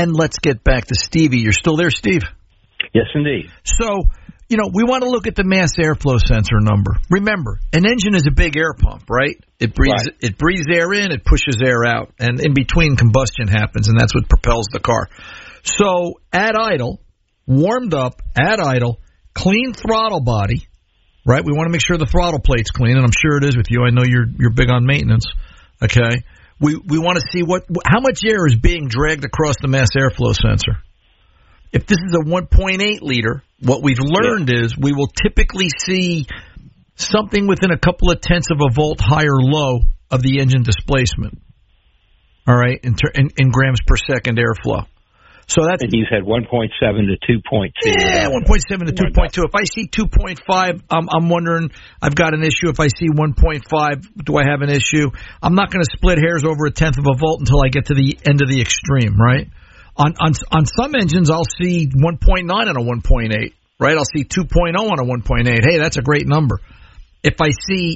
And let's get back to Stevie. You're still there, Steve? Yes, indeed. So, we want to look at the mass airflow sensor number. Remember, an engine is a big air pump, right? It breathes air in, it pushes air out, and in between combustion happens, and that's what propels the car. So, at idle, warmed up, at idle, clean throttle body, right? We want to make sure the throttle plate's clean, and I'm sure it is with you. I know you're big on maintenance, okay? We want to see how much air is being dragged across the mass airflow sensor. If this is a 1.8 liter, what we've learned is we will typically see something within a couple of tenths of a volt high or low of the engine displacement. All right, in grams per second airflow. So that's, and you said 1.7 to 2.2. Yeah, 1.7 to 2.2. If I see 2.5, I'm wondering, I've got an issue. If I see 1.5, do I have an issue? I'm not going to split hairs over a tenth of a volt until I get to the end of the extreme, right? On some engines, I'll see 1.9 on a 1.8, right? I'll see 2.0 on a 1.8. Hey, that's a great number. If I see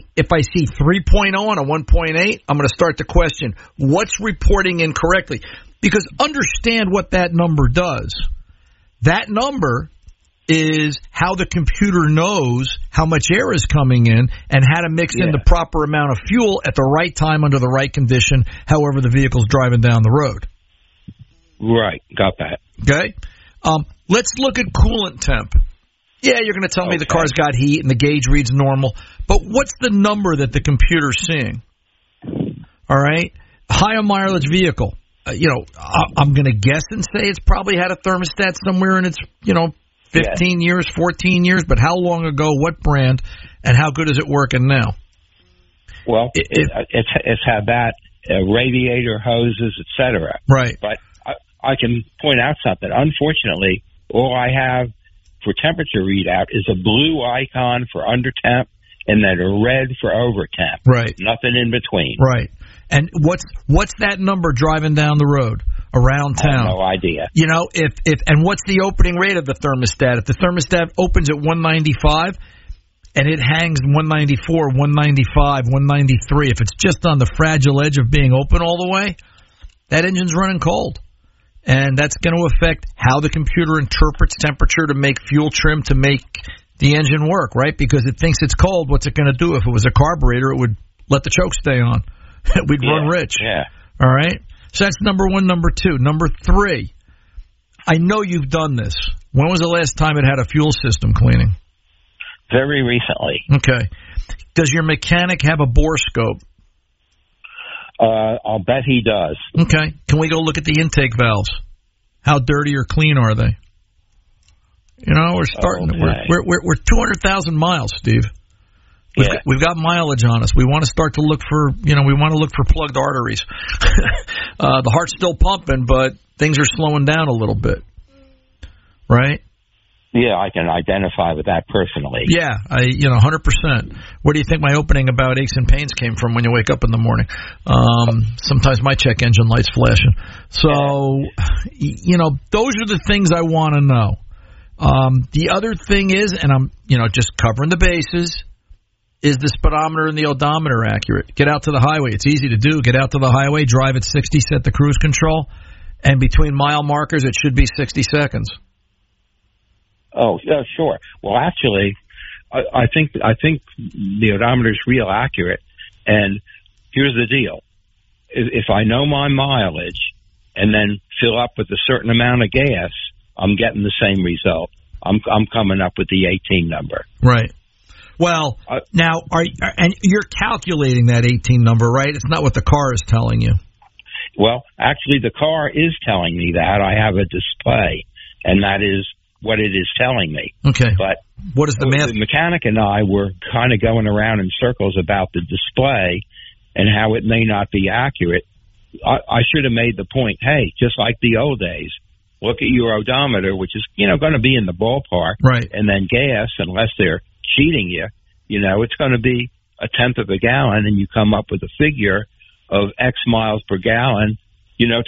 3.0 on a 1.8, I'm going to start to question what's reporting incorrectly. Because understand what that number does. That number is how the computer knows how much air is coming in and how to mix in the proper amount of fuel at the right time under the right condition, however the vehicle's driving down the road. Right. Got that. Okay. Let's look at coolant temp. Yeah, you're going to tell me the car's got heat and the gauge reads normal. But what's the number that the computer's seeing? All right. High mileage vehicle. I'm going to guess and say it's probably had a thermostat somewhere in its, 15 years, 14 years. But how long ago, what brand, and how good is it working now? Well, it's had that, radiator, hoses, etc. Right. But I can point out something. Unfortunately, all I have for temperature readout is a blue icon for under temp and then a red for over temp. Right. Nothing in between. Right. And what's that number driving down the road around town? I have no idea. And what's the opening rate of the thermostat? If the thermostat opens at 195 and it hangs 194, 195, 193, if it's just on the fragile edge of being open all the way, that engine's running cold. And that's going to affect how the computer interprets temperature to make fuel trim to make the engine work, right? Because it thinks it's cold. What's it going to do? If it was a carburetor, it would let the choke stay on. We'd run rich. Yeah. All right? So that's number one. Number two. Number three, I know you've done this. When was the last time it had a fuel system cleaning? Very recently. Okay. Does your mechanic have a bore scope? I'll bet he does. Okay. Can we go look at the intake valves? How dirty or clean are they? We're starting. Okay. We're 200,000 miles, Steve. We've got mileage on us. We want to start to look for, plugged arteries. The heart's still pumping, but things are slowing down a little bit. Right? Yeah, I can identify with that personally. Yeah, 100%. Where do you think my opening about aches and pains came from when you wake up in the morning? Sometimes my check engine light's flashing. So, those are the things I want to know. The other thing is, and I'm, just covering the bases, is the speedometer and the odometer accurate? Get out to the highway. It's easy to do. Get out to the highway, drive at 60, set the cruise control, and between mile markers, it should be 60 seconds. Oh, yeah, sure. Well, actually, I think the odometer is real accurate. And here's the deal: if I know my mileage and then fill up with a certain amount of gas, I'm getting the same result. I'm coming up with the 18 number. Right. Well, now and you're calculating that 18 number, right? It's not what the car is telling you. Well, actually, the car is telling me that. I have a display, and that is what it is telling me. Okay. But what is the math? The mechanic and I were kind of going around in circles about the display and how it may not be accurate. I should have made the point, hey, just like the old days, look at your odometer, which is, going to be in the ballpark. Right. And then gas, unless they're cheating you, it's going to be a tenth of a gallon, and you come up with a figure of X miles per gallon,